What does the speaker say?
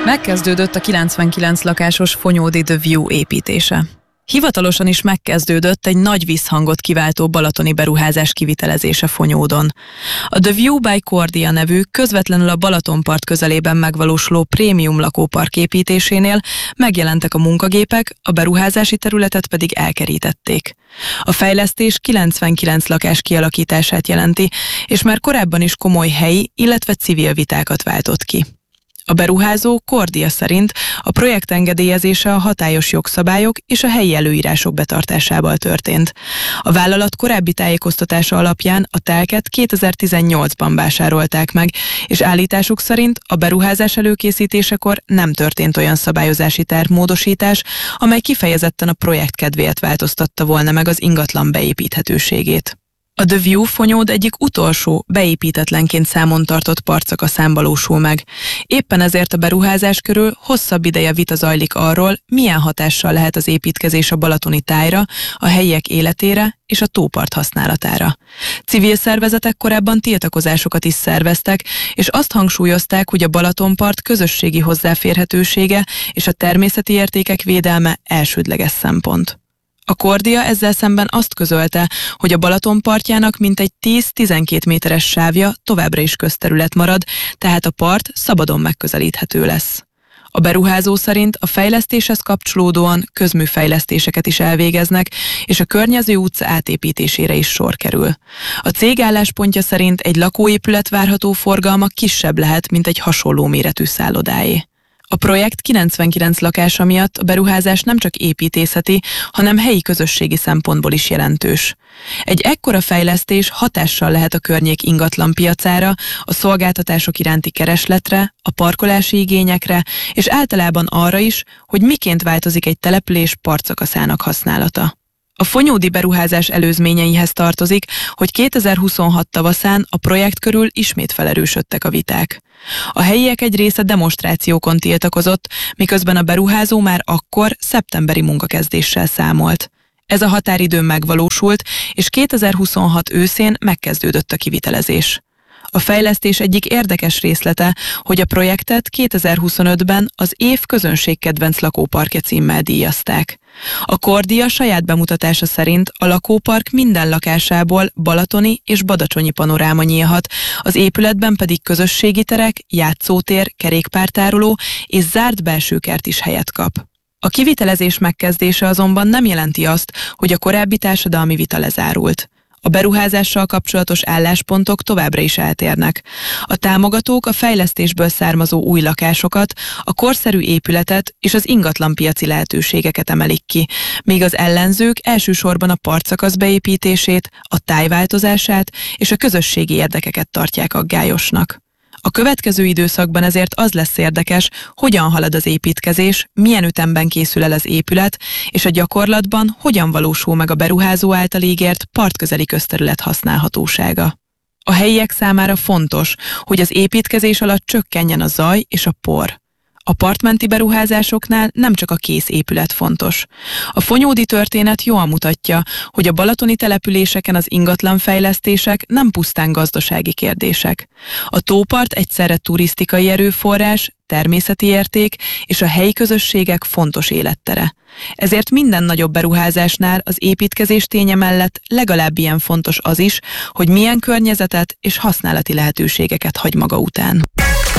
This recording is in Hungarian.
Megkezdődött a 99 lakásos Fonyódi The View építése. Hivatalosan is megkezdődött egy nagy visszhangot kiváltó balatoni beruházás kivitelezése Fonyódon. A The View by Kordia nevű, közvetlenül a Balatonpart közelében megvalósuló prémium lakópark építésénél megjelentek a munkagépek, a beruházási területet pedig elkerítették. A fejlesztés 99 lakás kialakítását jelenti, és már korábban is komoly helyi, illetve civil vitákat váltott ki. A beruházó Kordia szerint a projekt engedélyezése a hatályos jogszabályok és a helyi előírások betartásával történt. A vállalat korábbi tájékoztatása alapján a telket 2018-ban vásárolták meg, és állításuk szerint a beruházás előkészítésekor nem történt olyan szabályozási tervmódosítás, amely kifejezetten a projekt kedvéért változtatta volna meg az ingatlan beépíthetőségét. A The View Fonyód egyik utolsó, beépítetlenként számon tartott partszakaszán valósul meg. Éppen ezért a beruházás körül hosszabb ideje vita zajlik arról, milyen hatással lehet az építkezés a balatoni tájra, a helyiek életére és a tópart használatára. Civil szervezetek korábban tiltakozásokat is szerveztek, és azt hangsúlyozták, hogy a Balatonpart közösségi hozzáférhetősége és a természeti értékek védelme elsődleges szempont. A Kordia ezzel szemben azt közölte, hogy a Balaton partjának mintegy 10-12 méteres sávja továbbra is közterület marad, tehát a part szabadon megközelíthető lesz. A beruházó szerint a fejlesztéshez kapcsolódóan közműfejlesztéseket is elvégeznek, és a környező utca átépítésére is sor kerül. A cég álláspontja szerint egy lakóépület várható forgalma kisebb lehet, mint egy hasonló méretű szállodáé. A projekt 99 lakása miatt a beruházás nem csak építészeti, hanem helyi közösségi szempontból is jelentős. Egy ekkora fejlesztés hatással lehet a környék ingatlan piacára, a szolgáltatások iránti keresletre, a parkolási igényekre, és általában arra is, hogy miként változik egy település partszakaszának használata. A fonyódi beruházás előzményeihez tartozik, hogy 2026 tavaszán a projekt körül ismét felerősödtek a viták. A helyiek egy része demonstrációkon tiltakozott, miközben a beruházó már akkor szeptemberi munkakezdéssel számolt. Ez a határidő megvalósult, és 2026 őszén megkezdődött a kivitelezés. A fejlesztés egyik érdekes részlete, hogy a projektet 2025-ben az év közönségkedvenc lakóparkja címmel díjazták. A Kordia saját bemutatása szerint a lakópark minden lakásából balatoni és badacsonyi panoráma nyílhat, az épületben pedig közösségi terek, játszótér, kerékpártároló és zárt belsőkert is helyet kap. A kivitelezés megkezdése azonban nem jelenti azt, hogy a korábbi társadalmi vita lezárult. A beruházással kapcsolatos álláspontok továbbra is eltérnek. A támogatók a fejlesztésből származó új lakásokat, a korszerű épületet és az ingatlanpiaci lehetőségeket emelik ki, míg az ellenzők elsősorban a partszakasz beépítését, a tájváltozását és a közösségi érdekeket tartják aggályosnak. A következő időszakban ezért az lesz érdekes, hogyan halad az építkezés, milyen ütemben készül el az épület, és a gyakorlatban hogyan valósul meg a beruházó által ígért partközeli közterület használhatósága. A helyiek számára fontos, hogy az építkezés alatt csökkenjen a zaj és a por. A partmenti beruházásoknál nem csak a kész épület fontos. A fonyódi történet jól mutatja, hogy a balatoni településeken az ingatlanfejlesztések nem pusztán gazdasági kérdések. A tópart egyszerre turisztikai erőforrás, természeti érték és a helyi közösségek fontos élettere. Ezért minden nagyobb beruházásnál az építkezés ténye mellett legalább ilyen fontos az is, hogy milyen környezetet és használati lehetőségeket hagy maga után.